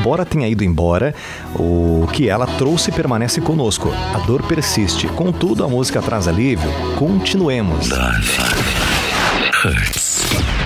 embora tenha ido embora, o que ela trouxe permanece conosco. A dor persiste. Contudo, a música traz alívio. Continuemos. Love hurts.